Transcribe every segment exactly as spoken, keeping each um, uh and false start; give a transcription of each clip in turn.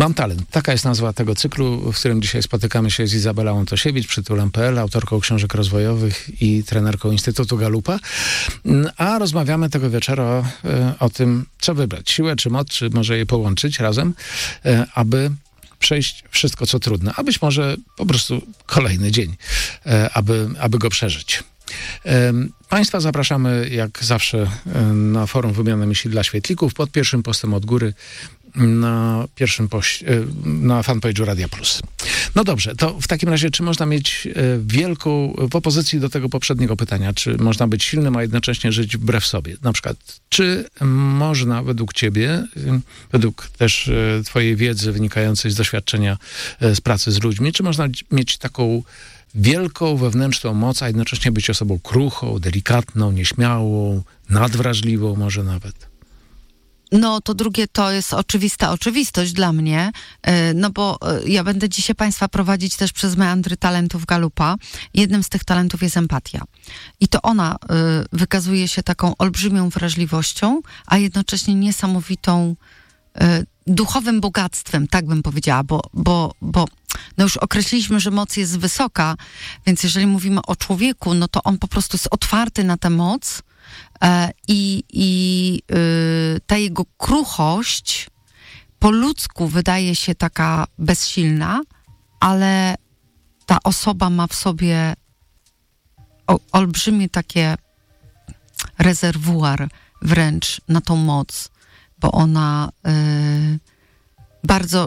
Mam talent. Taka jest nazwa tego cyklu, w którym dzisiaj spotykamy się z Izabelą Antosiewicz, przytulam kropka pe el, autorką książek rozwojowych i trenerką Instytutu Galupa. A rozmawiamy tego wieczora o, o tym, co wybrać. Siłę czy moc, czy może je połączyć razem, aby przejść wszystko, co trudne. A być może po prostu kolejny dzień, aby, aby go przeżyć. Państwa zapraszamy jak zawsze na forum Wymiany Myśli dla Świetlików pod pierwszym postem od góry na pierwszym poś- na fanpage'u Radia Plus. No dobrze, to w takim razie, czy można mieć wielką, w opozycji do tego poprzedniego pytania, czy można być silnym, a jednocześnie żyć wbrew sobie? Na przykład, czy można według ciebie, według też twojej wiedzy wynikającej z doświadczenia z pracy z ludźmi, czy można mieć taką wielką wewnętrzną moc, a jednocześnie być osobą kruchą, delikatną, nieśmiałą, nadwrażliwą może nawet? No to drugie to jest oczywista oczywistość dla mnie, no bo ja będę dzisiaj Państwa prowadzić też przez meandry talentów Galupa. Jednym z tych talentów jest empatia. I to ona wykazuje się taką olbrzymią wrażliwością, a jednocześnie niesamowitą duchowym bogactwem, tak bym powiedziała, bo, bo, bo no już określiliśmy, że moc jest wysoka, więc jeżeli mówimy o człowieku, no to on po prostu jest otwarty na tę moc e, i, i y, ta jego kruchość po ludzku wydaje się taka bezsilna, ale ta osoba ma w sobie o, olbrzymie takie rezerwuar wręcz na tą moc, bo ona y, bardzo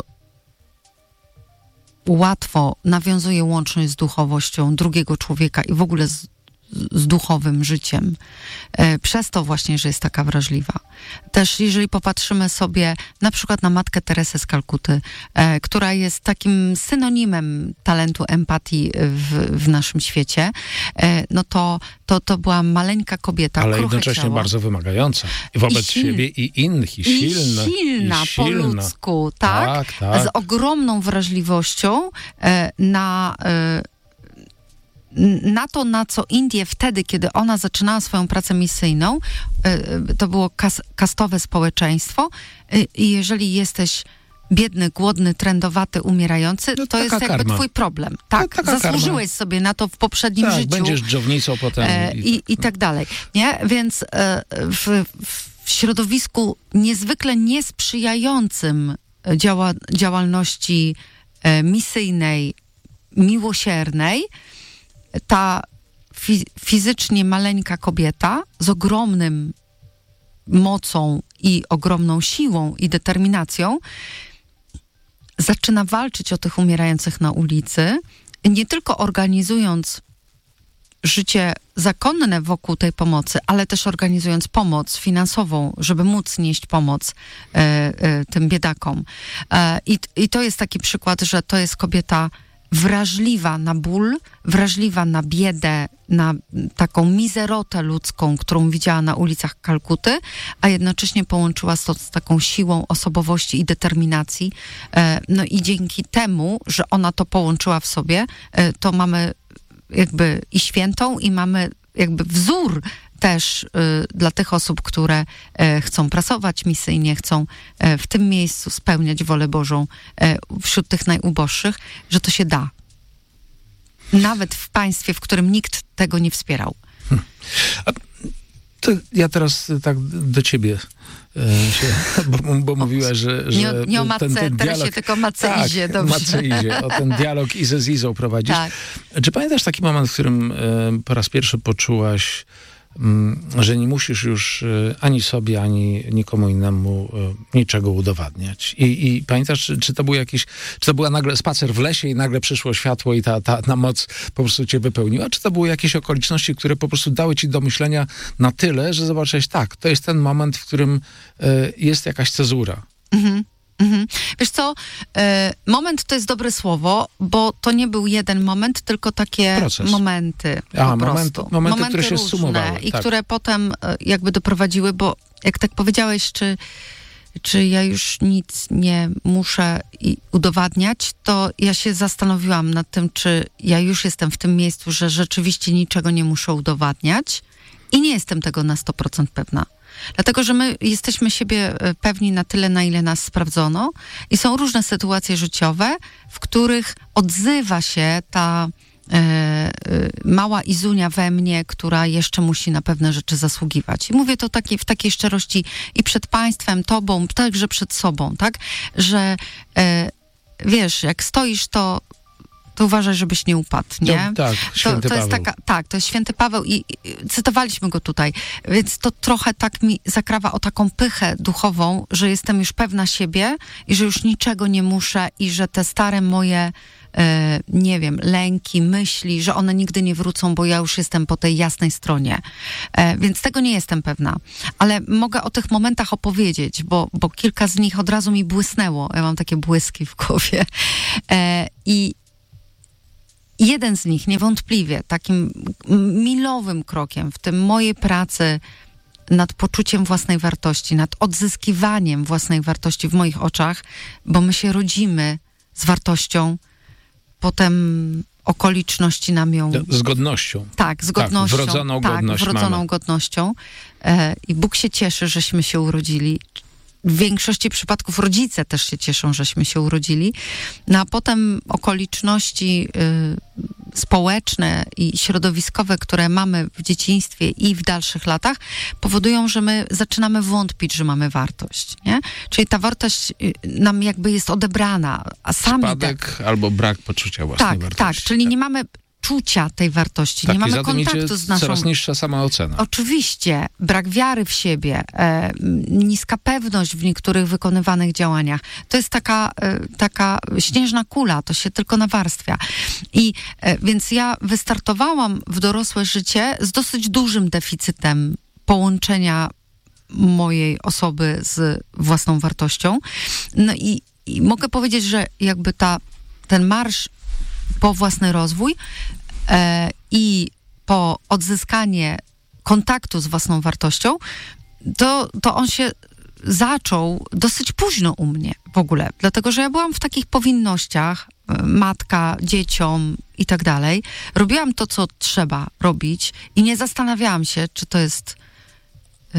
łatwo nawiązuje łączność z duchowością drugiego człowieka i w ogóle z, z duchowym życiem. E, przez to właśnie, że jest taka wrażliwa. Też jeżeli popatrzymy sobie na przykład na Matkę Teresę z Kalkuty, e, która jest takim synonimem talentu empatii w, w naszym świecie, e, no to, to, to była maleńka kobieta, ale kruche jednocześnie ciało. bardzo wymagająca. Wobec I sil- siebie i innych. I, I silna. silna, i silna. po ludzku, tak? Tak, tak. Z ogromną wrażliwością e, na... E, na to, na co Indie wtedy, kiedy ona zaczynała swoją pracę misyjną, to było kas- kastowe społeczeństwo i jeżeli jesteś biedny, głodny, trędowaty, umierający, no, to jest jakby karma. Twój problem. Tak, no, zasłużyłeś karma. sobie na to w poprzednim tak, życiu. będziesz dżownicą potem. E, i, I tak dalej. Nie? Więc e, w, w środowisku niezwykle niesprzyjającym działa, działalności e, misyjnej, miłosiernej, ta fi- fizycznie maleńka kobieta z ogromnym mocą i ogromną siłą i determinacją zaczyna walczyć o tych umierających na ulicy, nie tylko organizując życie zakonne wokół tej pomocy, ale też organizując pomoc finansową, żeby móc nieść pomoc e, e, tym biedakom. E, i, I to jest taki przykład, że to jest kobieta wrażliwa na ból, wrażliwa na biedę, na taką mizerotę ludzką, którą widziała na ulicach Kalkuty, a jednocześnie połączyła to z taką siłą osobowości i determinacji. No i dzięki temu, że ona to połączyła w sobie, to mamy jakby i świętą, i mamy jakby wzór też y, dla tych osób, które y, chcą pracować misyjnie, chcą y, w tym miejscu spełniać wolę Bożą y, wśród tych najuboższych, że to się da. Nawet w państwie, w którym nikt tego nie wspierał. Hmm. A to ja teraz tak do ciebie e, się, bo, bo mówiła, że, że nie, nie o matce, ten, ten teraz dialog, się tylko matce tak, idzie. Dobrze. matce idzie, o ten dialog Izę z Izą prowadzisz. Tak. Czy pamiętasz taki moment, w którym e, po raz pierwszy poczułaś, że nie musisz już ani sobie, ani nikomu innemu niczego udowadniać. I, i pamiętasz, czy, czy to był jakiś, czy to była nagle spacer w lesie i nagle przyszło światło i ta, ta, ta moc po prostu cię wypełniła? Czy to były jakieś okoliczności, które po prostu dały ci do myślenia na tyle, że zobaczyłeś, tak, to jest ten moment, w którym y, jest jakaś cezura. Mhm. Mhm. Wiesz co, e, moment to jest dobre słowo, bo to nie był jeden moment, tylko takie Proces. momenty A, po moment, prostu. momenty, momenty które się różne zsumowały. I tak. które potem e, jakby doprowadziły, bo jak tak powiedziałeś, czy, czy ja już nic nie muszę i udowadniać, to ja się zastanowiłam nad tym, czy ja już jestem w tym miejscu, że rzeczywiście niczego nie muszę udowadniać i nie jestem tego na sto procent pewna. Dlatego, że my jesteśmy siebie pewni na tyle, na ile nas sprawdzono i są różne sytuacje życiowe, w których odzywa się ta e, e, mała Izunia we mnie, która jeszcze musi na pewne rzeczy zasługiwać. I mówię to taki, w takiej szczerości i przed państwem, tobą, także przed sobą, tak? Że e, wiesz, jak stoisz, to to uważaj, żebyś nie upadł, nie? No, tak, święty to, to jest Paweł. taka, tak, to jest święty Paweł i, i cytowaliśmy go tutaj, więc to trochę tak mi zakrawa o taką pychę duchową, że jestem już pewna siebie i że już niczego nie muszę i że te stare moje, e, nie wiem, lęki, myśli, że one nigdy nie wrócą, bo ja już jestem po tej jasnej stronie. E, więc tego nie jestem pewna. Ale mogę o tych momentach opowiedzieć, bo, bo kilka z nich od razu mi błysnęło. Ja mam takie błyski w głowie. E, I jeden z nich niewątpliwie takim milowym krokiem w tym mojej pracy nad poczuciem własnej wartości, nad odzyskiwaniem własnej wartości w moich oczach, bo my się rodzimy z wartością, potem okoliczności nam ją... Z godnością. Tak, z godnością. Tak, wrodzoną tak, godność wrodzoną mamy. godnością. E, I Bóg się cieszy, żeśmy się urodzili. W większości przypadków rodzice też się cieszą, żeśmy się urodzili. No a potem okoliczności y, społeczne i środowiskowe, które mamy w dzieciństwie i w dalszych latach, powodują, że my zaczynamy wątpić, że mamy wartość, nie? Czyli ta wartość y, nam jakby jest odebrana, a sami... Spadek te... albo brak poczucia własnej tak, wartości. Tak, czyli tak. nie mamy czucia tej wartości, tak, nie mamy i za tym kontaktu idzie z naszą... coraz niższa samoocena. Oczywiście, brak wiary w siebie, e, niska pewność w niektórych wykonywanych działaniach. To jest taka, e, taka śnieżna kula, to się tylko nawarstwia. I e, więc ja wystartowałam w dorosłe życie z dosyć dużym deficytem połączenia mojej osoby z własną wartością. No i, i mogę powiedzieć, że jakby ta, ten marsz po własny rozwój e, i po odzyskanie kontaktu z własną wartością, to, to on się zaczął dosyć późno u mnie w ogóle. Dlatego, że ja byłam w takich powinnościach, matka, dzieciom i tak dalej. Robiłam to, co trzeba robić i nie zastanawiałam się, czy to jest, yy,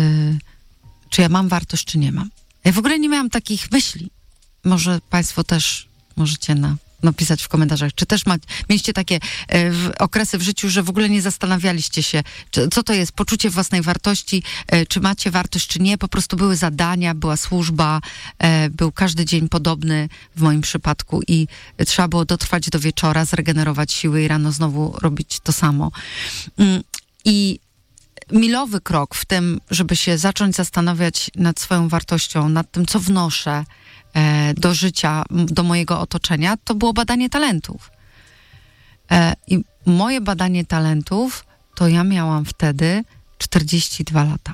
czy ja mam wartość, czy nie mam. Ja w ogóle nie miałam takich myśli. Może państwo też możecie na napisać w komentarzach, czy też ma, mieliście takie e, w, okresy w życiu, że w ogóle nie zastanawialiście się, czy, co to jest poczucie własnej wartości, e, czy macie wartość, czy nie. Po prostu były zadania, była służba, e, był każdy dzień podobny w moim przypadku i e, trzeba było dotrwać do wieczora, zregenerować siły i rano znowu robić to samo. Mm, I milowy krok w tym, żeby się zacząć zastanawiać nad swoją wartością, nad tym, co wnoszę do życia, do mojego otoczenia, to było badanie talentów. I moje badanie talentów to ja miałam wtedy czterdzieści dwa lata.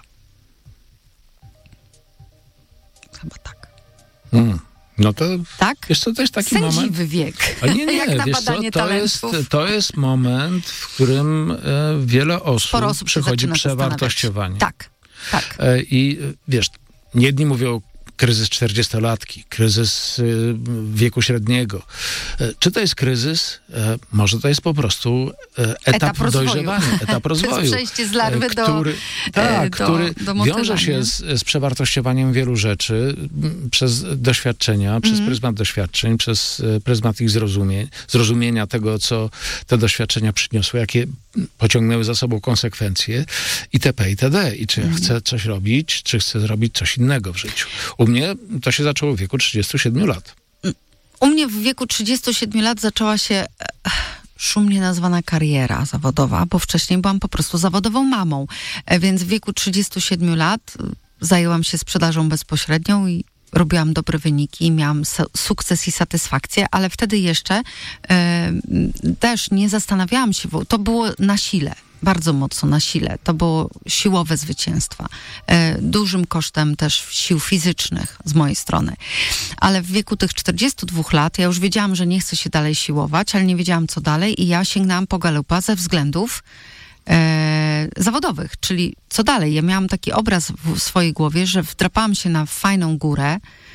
Chyba tak. Mm. No to tak? wiesz co, to jest taki Sędziwy moment... wiek. Ale nie, nie, Jak na wiesz co, badanie to jest, talentów. to jest moment, w którym e, wiele osób, Sporo osób przychodzi zaczyna przewartościowanie. Tak, tak. E, I wiesz, jedni mówią kryzys czterdziestolatki, kryzys y, wieku średniego. E, czy to jest kryzys? E, może to jest po prostu e, etap, Etap rozwoju. dojrzewania, etap rozwoju. To jest przejście z larwy e, do który, Tak, do, który do motyla, wiąże się nie? z, z przewartościowaniem wielu rzeczy m, przez doświadczenia, mm-hmm. przez pryzmat doświadczeń, przez e, pryzmat ich zrozumień, zrozumienia tego, co te doświadczenia przyniosły, jakie pociągnęły za sobą konsekwencje itp. itd. I czy ja chcę coś robić, czy chcę zrobić coś innego w życiu. U mnie to się zaczęło w wieku trzydziestu siedmiu lat. U mnie w wieku trzydziestu siedmiu lat zaczęła się e, szumnie nazwana kariera zawodowa, bo wcześniej byłam po prostu zawodową mamą. E, więc w wieku trzydziestu siedmiu lat zajęłam się sprzedażą bezpośrednią i robiłam dobre wyniki, miałam sukces i satysfakcję, ale wtedy jeszcze e, też nie zastanawiałam się, bo to było na sile. Bardzo mocno na sile. To było siłowe zwycięstwa. E, dużym kosztem też sił fizycznych z mojej strony. Ale w wieku tych czterdziestu dwóch lat ja już wiedziałam, że nie chcę się dalej siłować, ale nie wiedziałam, co dalej i ja sięgnęłam po Galupa ze względów e, zawodowych. Czyli co dalej? Ja miałam taki obraz w swojej głowie, że wdrapałam się na fajną górę,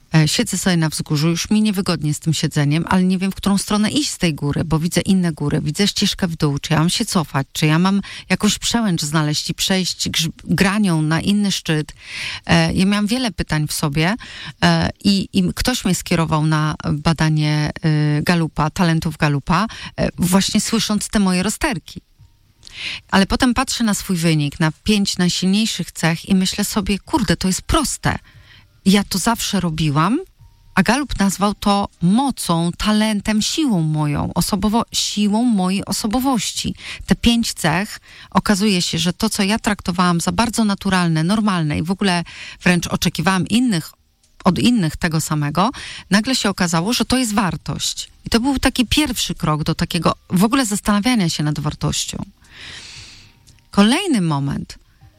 E, siedzę sobie na wzgórzu, już mi niewygodnie z tym siedzeniem, ale nie wiem, w którą stronę iść z tej góry, bo widzę inne góry, widzę ścieżkę w dół, czy ja mam się cofać, czy ja mam jakąś przełęcz znaleźć i przejść grz- granią na inny szczyt. E, ja miałam wiele pytań w sobie e, i, i ktoś mnie skierował na badanie e, Galupa, talentów Galupa, e, właśnie słysząc te moje rozterki. Ale potem patrzę na swój wynik, na pięć najsilniejszych cech i myślę sobie, kurde, to jest proste. Ja to zawsze robiłam, a Galup nazwał to mocą, talentem, siłą moją, osobowo- siłą mojej osobowości. Te pięć cech, okazuje się, że to, co ja traktowałam za bardzo naturalne, normalne i w ogóle wręcz oczekiwałam innych, od innych tego samego, nagle się okazało, że to jest wartość. I to był taki pierwszy krok do takiego w ogóle zastanawiania się nad wartością. Kolejny moment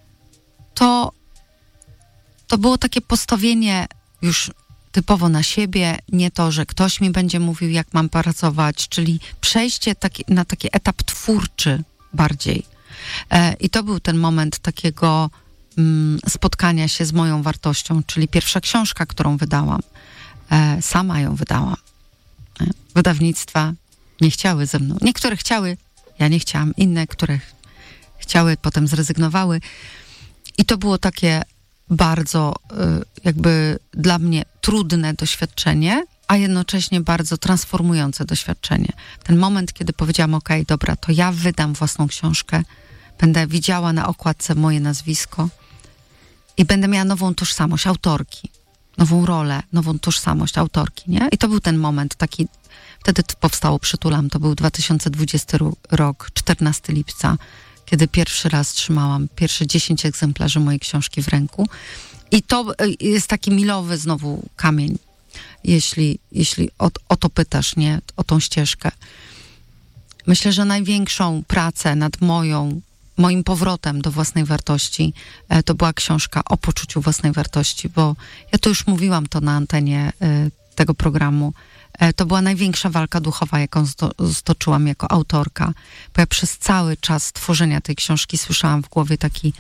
to, to było takie postawienie już typowo na siebie, nie to, że ktoś mi będzie mówił, jak mam pracować, czyli przejście taki, na taki etap twórczy bardziej. E, I to był ten moment takiego mm, spotkania się z moją wartością, czyli pierwsza książka, którą wydałam. E, sama ją wydałam. E, wydawnictwa nie chciały ze mną. Niektóre chciały, ja nie chciałam. Inne, które chciały, potem zrezygnowały. I to było takie bardzo y, jakby dla mnie trudne doświadczenie, a jednocześnie bardzo transformujące doświadczenie. Ten moment, kiedy powiedziałam, okej, dobra, to ja wydam własną książkę, będę widziała na okładce moje nazwisko i będę miała nową tożsamość autorki, nową rolę, nową tożsamość autorki, nie? I to był ten moment taki, wtedy powstało Przytulam, to był dwa tysiące dwudziesty rok, czternastego lipca, kiedy pierwszy raz trzymałam pierwsze dziesięć egzemplarzy mojej książki w ręku. I to jest taki milowy znowu kamień, jeśli, jeśli o, o to pytasz, nie? O tą ścieżkę. Myślę, że największą pracę nad moją, moim powrotem do własnej wartości e, to była książka o poczuciu własnej wartości, bo ja to już mówiłam to na antenie e, tego programu. To była największa walka duchowa, jaką stoczyłam jako autorka, bo ja przez cały czas tworzenia tej książki słyszałam w głowie taki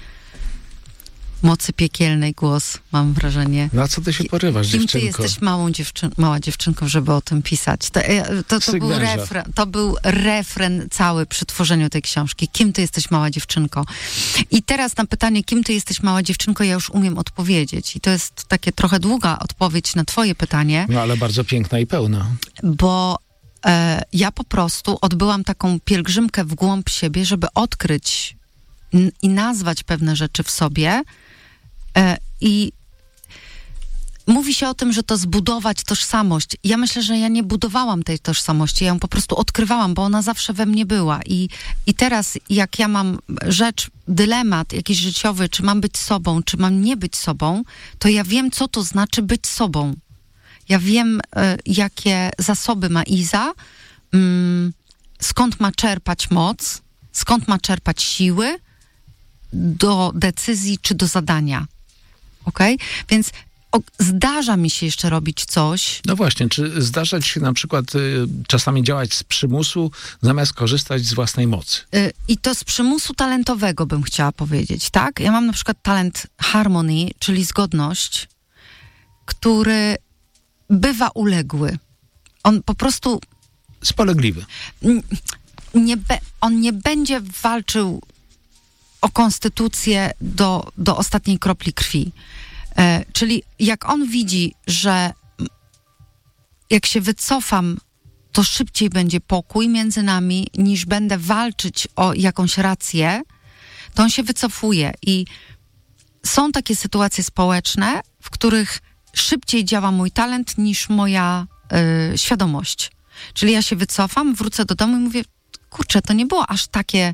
mocy piekielnej głos, mam wrażenie. Na co ty się porywasz, Kim dziewczynko? Kim ty jesteś małą dziewczyn- mała dziewczynką, żeby o tym pisać? To, to, to, był refren, to był refren cały przy tworzeniu tej książki. Kim ty jesteś, mała dziewczynko? I teraz na pytanie, kim ty jesteś, mała dziewczynko, ja już umiem odpowiedzieć. I to jest takie trochę długa odpowiedź na twoje pytanie. No ale bardzo piękna i pełna. Bo e, ja po prostu odbyłam taką pielgrzymkę w głąb siebie, żeby odkryć n- i nazwać pewne rzeczy w sobie. E, I mówi się o tym, że to zbudować tożsamość. Ja myślę, że ja nie budowałam tej tożsamości, ja ją po prostu odkrywałam, bo ona zawsze we mnie była. I, i teraz, jak ja mam rzecz, dylemat jakiś życiowy, czy mam być sobą, czy mam nie być sobą, to ja wiem, co to znaczy być sobą. Ja wiem, y, jakie zasoby ma Iza, y, skąd ma czerpać moc, skąd ma czerpać siły do decyzji czy do zadania. Okej? Okay? Więc o, zdarza mi się jeszcze robić coś. No właśnie, czy zdarza ci się na przykład y, czasami działać z przymusu, zamiast korzystać z własnej mocy? Y, I to z przymusu talentowego bym chciała powiedzieć, tak? Ja mam na przykład talent harmony, czyli zgodność, który bywa uległy. On po prostu... Spolegliwy. Nie be, on nie będzie walczył o konstytucję do, do ostatniej kropli krwi. E, czyli jak on widzi, że jak się wycofam, to szybciej będzie pokój między nami, niż będę walczyć o jakąś rację, to on się wycofuje. I są takie sytuacje społeczne, w których szybciej działa mój talent niż moja y, świadomość. Czyli ja się wycofam, wrócę do domu i mówię, kurczę, to nie było aż takie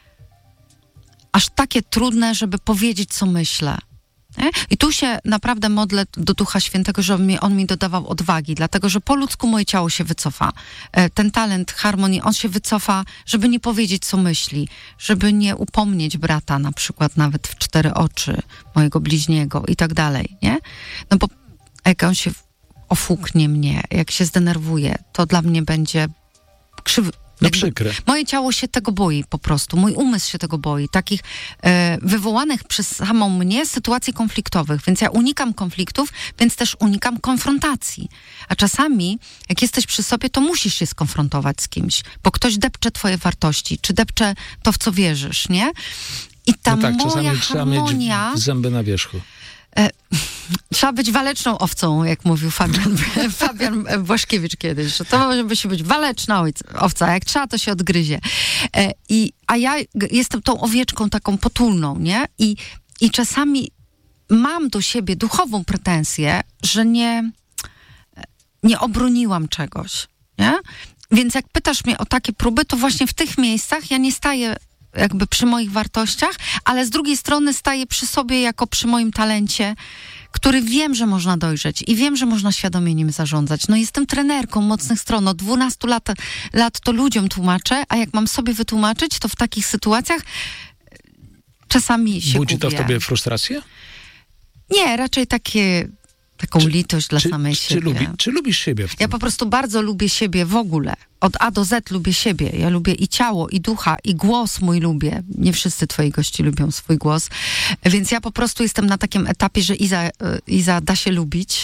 aż takie trudne, żeby powiedzieć, co myślę. Nie? I tu się naprawdę modlę do Ducha Świętego, żeby mi, on mi dodawał odwagi, dlatego, że po ludzku moje ciało się wycofa. Ten talent harmonii, on się wycofa, żeby nie powiedzieć, co myśli, żeby nie upomnieć brata, na przykład nawet w cztery oczy, mojego bliźniego i tak dalej, nie? No bo jak on się ofuknie mnie, jak się zdenerwuje, to dla mnie będzie krzyw, No przykre. Moje ciało się tego boi po prostu, mój umysł się tego boi, takich e, wywołanych przez samą mnie sytuacji konfliktowych, więc ja unikam konfliktów, więc też unikam konfrontacji. A czasami, jak jesteś przy sobie, to musisz się skonfrontować z kimś, bo ktoś depcze twoje wartości, czy depcze to, w co wierzysz, nie? I ta no tak, moja czasami harmonia... trzeba mieć zęby na wierzchu. E, trzeba być waleczną owcą, jak mówił Fabian, Fabian Błaszkiewicz kiedyś, że to musi być waleczna owca, jak trzeba, to się odgryzie. E, i, a ja jestem tą owieczką taką potulną, nie? I, i czasami mam do siebie duchową pretensję, że nie, nie obroniłam czegoś, nie? Więc jak pytasz mnie o takie próby, to właśnie w tych miejscach ja nie staję jakby przy moich wartościach, ale z drugiej strony staję przy sobie jako przy moim talencie, który wiem, że można dojrzeć i wiem, że można świadomie nim zarządzać. No jestem trenerką mocnych stron. Od dwunastu lat, lat to ludziom tłumaczę, a jak mam sobie wytłumaczyć, to w takich sytuacjach czasami się Budzi gubię. to w tobie frustrację? Nie, raczej takie... Taką Czy, litość dla czy, samej czy, siebie. Lubi, czy lubisz siebie w tym? Ja po prostu bardzo lubię siebie w ogóle. Od A do Z lubię siebie. Ja lubię i ciało, i ducha, i głos mój lubię. Nie wszyscy twoi gości lubią swój głos. Więc ja po prostu jestem na takim etapie, że Iza, Iza da się lubić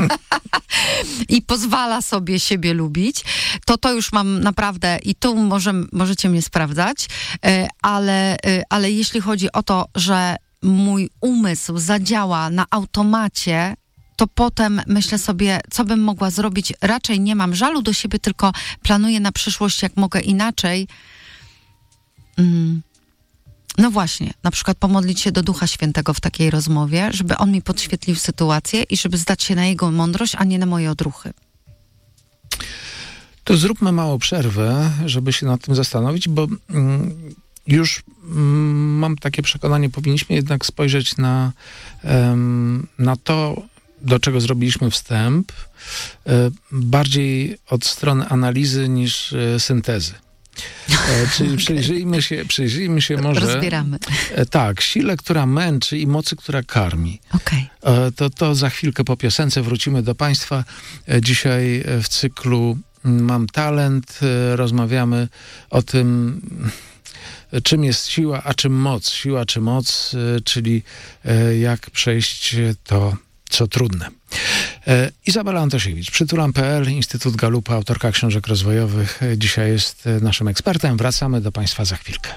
i pozwala sobie siebie lubić. To to już mam naprawdę i tu może, możecie mnie sprawdzać. Ale, ale jeśli chodzi o to, że mój umysł zadziała na automacie, to potem myślę sobie, co bym mogła zrobić. Raczej nie mam żalu do siebie, tylko planuję na przyszłość, jak mogę inaczej. Mm. No właśnie, na przykład pomodlić się do Ducha Świętego w takiej rozmowie, żeby on mi podświetlił sytuację i żeby zdać się na jego mądrość, a nie na moje odruchy. To zróbmy małą przerwę, żeby się nad tym zastanowić, bo mm, już mm, mam takie przekonanie, powinniśmy jednak spojrzeć na, um, na to, do czego zrobiliśmy wstęp, e, bardziej od strony analizy niż e, syntezy. E, czyli okay. przyjrzyjmy się, przyjrzyjmy się może... Rozbieramy. E, tak, sile, która męczy i mocy, która karmi. Okay. E, to, to za chwilkę po piosence wrócimy do Państwa. E, dzisiaj w cyklu Mam talent. E, rozmawiamy o tym, czym jest siła, a czym moc. Siła czy moc, e, czyli e, jak przejść to, co trudne. E, Izabela Antosiewicz, przytulam kropka pe el, Instytut Galupa, autorka książek rozwojowych. E, dzisiaj jest e, naszym ekspertem. Wracamy do Państwa za chwilkę.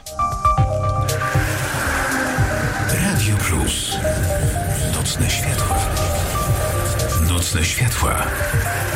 Radio Plus. Nocne światła. Nocne światła.